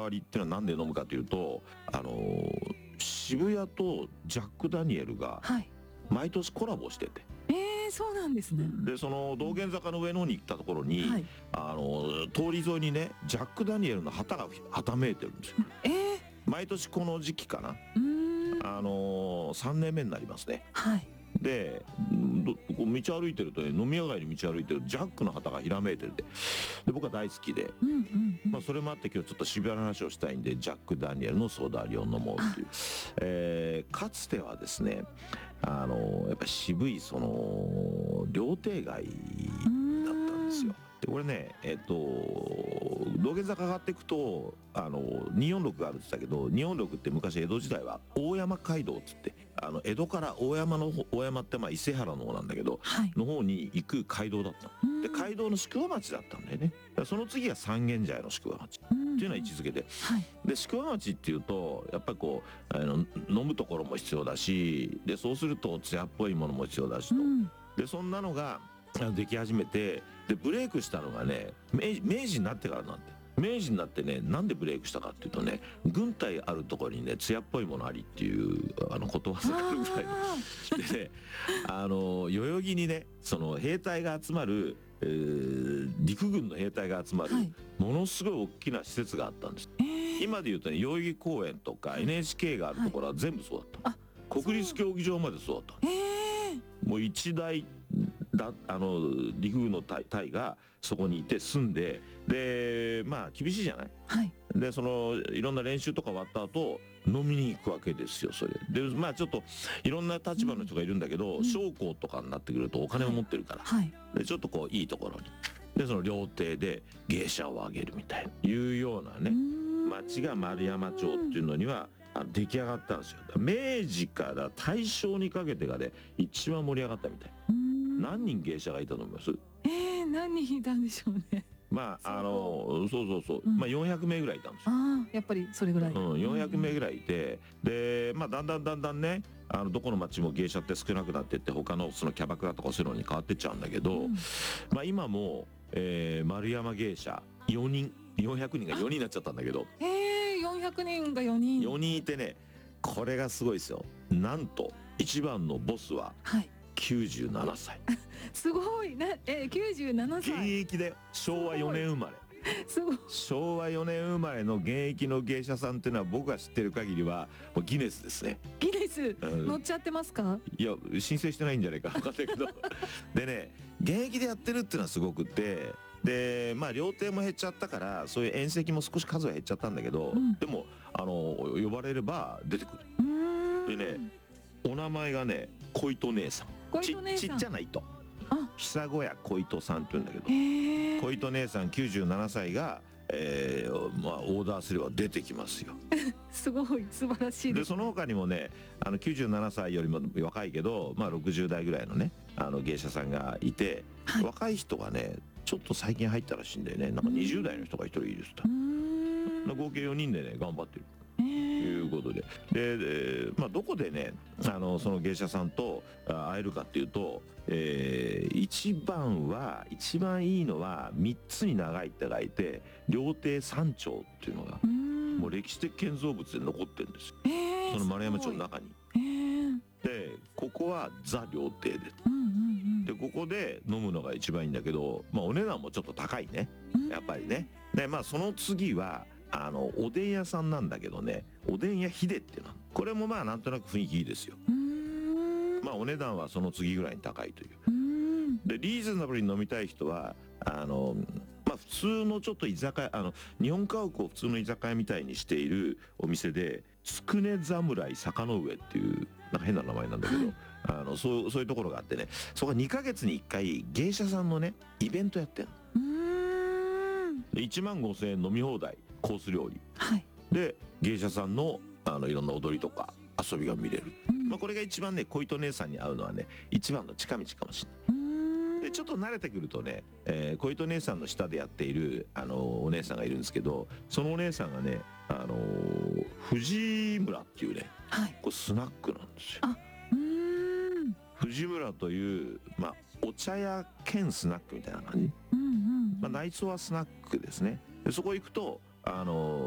わりっていうのは何で飲むかというと、渋谷とジャック・ダニエルがはい。 毎年コラボしてて、 そうなんですね。 でその道玄坂の上の方に行ったところに、 はい。 通り沿いにねジャック・ダニエルの旗がはためいてるんですよ。毎年この時期かな、3年目になりますね。 はい。 でこう道歩いてるとね、飲み屋街に道歩いてるとジャックの旗がひらめいてるで僕は大好きで、それもあって今日ちょっと渋谷の話をしたいんで、ジャック・ダニエルのソーダ割りを飲もうという、かつてはですね、やっぱり渋いその料亭街だったんですよ。でこれね道玄坂上がっていくと246があるって言ったけど、246って昔江戸時代は大山街道っつって、江戸から大山って伊勢原の方なんだけど、 はい。 の方に行く街道だったの。で街道の宿場町だったんだよね。だからその次が三軒茶屋の宿場町っていうのは位置づけで、 はい。 で宿場町っていうとやっぱりこう飲むところも必要だし、でそうすると艶っぽいものも必要だしと、でそんなのができ始めて、でブレイクしたのがね明治になってからなんて。明治になってね、なんでブレイクしたかっていうとね、軍隊あるところにね艶っぽいものありっていうことわざがあるぐらいのでね、代々木にねその兵隊が集まる、陸軍の兵隊が集まる、 はい。 ものすごい大きな施設があったんです。今で言うとね、代々木公園とか NHK があるところは全部そうだった。国立競技場までそうだった。もう一大陸軍の隊がそこにいて住んで、でまあ厳しいじゃない。 はい。 でいろんな練習とか終わった後飲みに行くわけですよ。それでまあちょっといろんな立場の人がいるんだけど、将校とかになってくるとお金を持ってるから、 はい。 でちょっとこういいところにでその料亭で芸者をあげるみたいないうようなね町が丸山町っていうのには出来上がったんですよ。明治から大正にかけてがね一番盛り上がったみたい。何人芸者がいたと思います？ 何人いたんでしょうね。 まあそう、まあ400名ぐらいいたんですよ。 やっぱりそれぐらい。 400名ぐらいいて、でまあだんだんねどこの町も芸者って少なくなってって他のそのキャバクラとかそういうのに変わってっちゃうんだけど、まあ今も、丸山芸者4人400人が4人になっちゃったんだけど、 400人が4人。 4人いてね、これがすごいですよ。なんと一番のボスははい。 97歳。 すごいね。97 現歳。 役で昭和4年生まれ。 すごい。 昭和4年生まれの現役の芸者さんっていうのは僕が知ってる限りはもうギネスですね。 ギネス乗っちゃってますか？ いや申請してないんじゃないか分かんないけどでね現役でやってるっていうのはすごくて、でまあ料亭も減っちゃったからそういう宴席も少し数は減っちゃったんだけど、でも呼ばれれば出てくる。でねお名前がね小糸姉さん。ちっちゃな糸。久小屋小糸さんって言うんだけど、小糸姉さん97歳が、まあ、オーダーすれば出てきますよ。 すごい素晴らしいです。 でその他にもね97歳よりも若いけど、まあ、60代ぐらいのね芸者さんがいて、若い人がねちょっと最近入ったらしいんだよね。なんか20代の人が1人いるって言った。合計4人でね頑張ってる。いうことで、まあ、どこでねその芸者さんと会えるかっていうと、一番いいのは3つに長い手がいて料亭三丁っていうのがもう歴史的建造物で残ってるんですよ、その丸山町の中に。でここはザ料亭で、でここで飲むのが一番いいんだけど、まあ、お値段もちょっと高いねやっぱりね。でまあその次はおでん屋さんなんだけどね、おでん屋秀っていうのこれもまあなんとなく雰囲気いいですよ。まあお値段はその次ぐらいに高いという。でリーズナブルに飲みたい人はまあ普通のちょっと居酒屋日本家屋を普通の居酒屋みたいにしているお店でつくね侍坂の上っていうなんか変な名前なんだけど、そういうところがあってね、そこは2ヶ月に1回芸者さんのねイベントやってんの。で1万5,000円飲み放題コース料理、で芸者さんのいろんな踊りとか遊びが見れる、まあ、これが一番ね小糸姉さんに会うのはね一番の近道かもしれない。でちょっと慣れてくるとね、小糸姉さんの下でやっているお姉さんがいるんですけど、そのお姉さんがね藤村っていうね、これスナックなんですよ。藤村という、まあ、お茶屋兼スナックみたいな感じ、まあ、内装はスナックですね。でそこ行くと